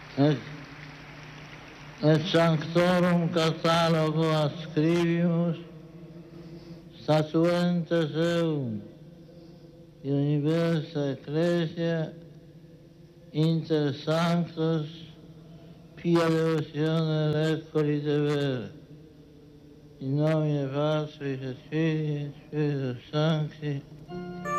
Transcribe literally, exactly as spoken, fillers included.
et, et sanctorum catalogo scrivimus statuentes eum universa ecclesia inter sanctos pia devotione lecoli deber. In nomine Patris et Filii et Spiritus Sancti.